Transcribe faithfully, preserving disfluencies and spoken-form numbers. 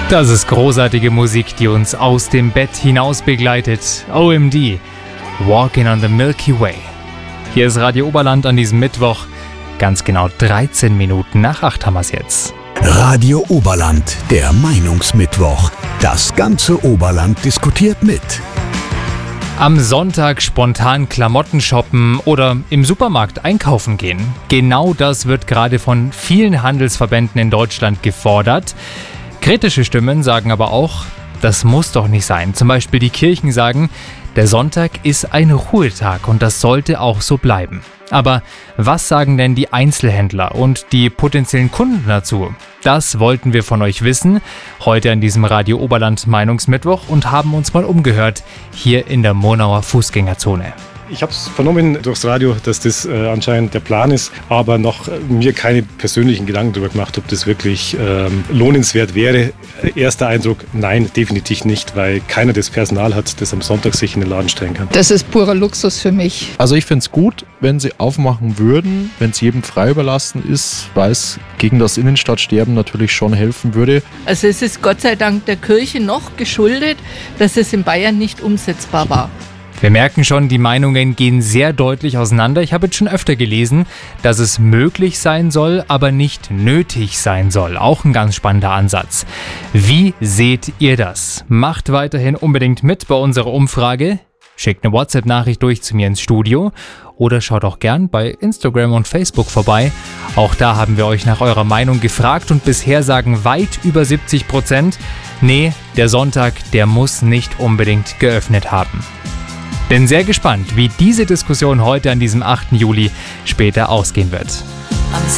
Das ist großartige Musik, die uns aus dem Bett hinaus begleitet. O M D, Walking on the Milky Way. Hier ist Radio Oberland an diesem Mittwoch. Ganz genau dreizehn Minuten nach acht haben wir es jetzt. Radio Oberland, der Meinungsmittwoch. Das ganze Oberland diskutiert mit. Am Sonntag spontan Klamotten shoppen oder im Supermarkt einkaufen gehen. Genau das wird gerade von vielen Handelsverbänden in Deutschland gefordert. Kritische Stimmen sagen aber auch, das muss doch nicht sein. Zum Beispiel die Kirchen sagen, der Sonntag ist ein Ruhetag und das sollte auch so bleiben. Aber was sagen denn die Einzelhändler und die potenziellen Kunden dazu? Das wollten wir von euch wissen, heute an diesem Radio Oberland Meinungsmittwoch und haben uns mal umgehört, hier in der Monauer Fußgängerzone. Ich habe es vernommen durchs Radio, dass das äh, anscheinend der Plan ist, aber noch äh, mir keine persönlichen Gedanken darüber gemacht, ob das wirklich ähm, lohnenswert wäre. Erster Eindruck, nein, definitiv nicht, weil keiner das Personal hat, das am Sonntag sich in den Laden stellen kann. Das ist purer Luxus für mich. Also ich finde es gut, wenn sie aufmachen würden, wenn es jedem frei überlassen ist, weil es gegen das Innenstadtsterben natürlich schon helfen würde. Also es ist Gott sei Dank der Kirche noch geschuldet, dass es in Bayern nicht umsetzbar war. Wir merken schon, die Meinungen gehen sehr deutlich auseinander. Ich habe jetzt schon öfter gelesen, dass es möglich sein soll, aber nicht nötig sein soll. Auch ein ganz spannender Ansatz. Wie seht ihr das? Macht weiterhin unbedingt mit bei unserer Umfrage. Schickt eine WhatsApp-Nachricht durch zu mir ins Studio oder schaut auch gern bei Instagram und Facebook vorbei. Auch da haben wir euch nach eurer Meinung gefragt und bisher sagen weit über siebzig Prozent, nee, der Sonntag, der muss nicht unbedingt geöffnet haben. Bin sehr gespannt, wie diese Diskussion heute an diesem achten Juli später ausgehen wird.